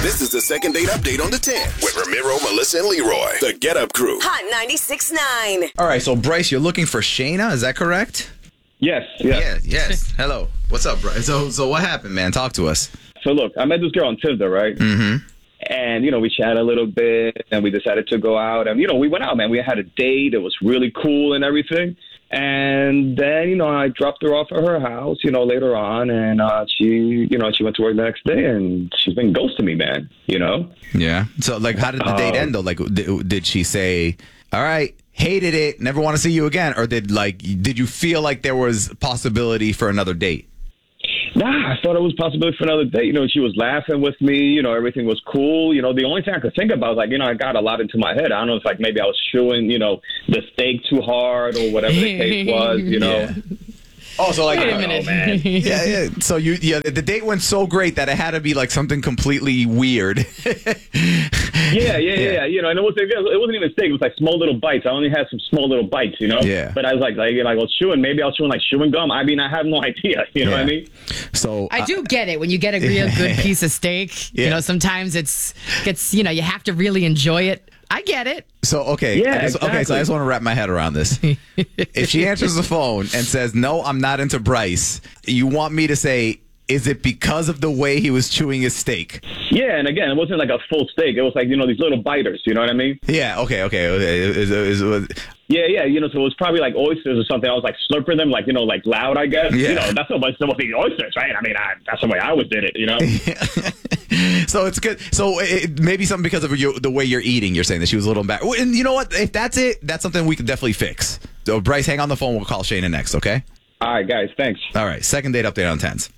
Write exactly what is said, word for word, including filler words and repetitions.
This is the second date update on the tenth with Ramiro, Melissa, and Leroy. The Get Up Crew. Hot ninety-six point nine. All right, so Bryce, you're looking for Shayna, is that correct? Yes, yes. Yeah, yes. Hello. What's up, Bryce? So, so what happened, man? Talk to us. So look, I met this girl on Tinder, right? Mm-hmm. And, you know, we chatted a little bit and we decided to go out. And, you know, we went out, man. We had a date. It was really cool and everything. And then, you know, I dropped her off at her house, you know, later on. And uh, she, you know, she went to work the next day and she's been ghosting me, man, you know? Yeah. So, like, how did the date Uh, end, though? Like, did, did she say, all right, hated it, never want to see you again? Or did, like, did you feel like there was possibility for another date? Nah, I thought it was a possibility for another date. You know, she was laughing with me. You know, everything was cool. You know, the only thing I could think about was, like, you know, I got a lot into my head. I don't know if, like, maybe I was chewing, you know, the steak too hard or whatever the case was, you know. Yeah. Oh, so like, Wait a I don't minute. know, man. yeah, yeah. So you, yeah, the date went so great that it had to be like something completely weird. Yeah, yeah, yeah, yeah. You know, and it wasn't, it wasn't even steak. It was like small little bites. I only had some small little bites, you know? Yeah. But I was like, like, like I was chewing. Maybe I was chewing like chewing gum. I mean, I have no idea. You know Yeah. what I mean? So I uh, do get it when you get a real good piece of steak. Yeah. You know, sometimes it's gets you know you have to really enjoy it. I get it. So, okay. Yeah, I just, Okay, so I exactly. just want to wrap my head around this. If she answers the phone and says, no, I'm not into Bryce, you want me to say, is it because of the way he was chewing his steak? Yeah, and again, it wasn't like a full steak. It was like, you know, these little biters. You know what I mean? Yeah, okay, okay. okay. Is- is- is- Yeah, yeah. You know, so it was probably like oysters or something. I was like slurping them, like, you know, like loud, I guess. Yeah. You know, that's so much some of the oysters, right? I mean, I, that's the way I always did it, you know? So it's good. So it, maybe something because of your, the way you're eating, you're saying that she was a little embarrassed. And you know what? If that's it, that's something we could definitely fix. So, Bryce, hang on the phone. We'll call Shayna next, okay? All right, guys, thanks. All right, second date update on tens.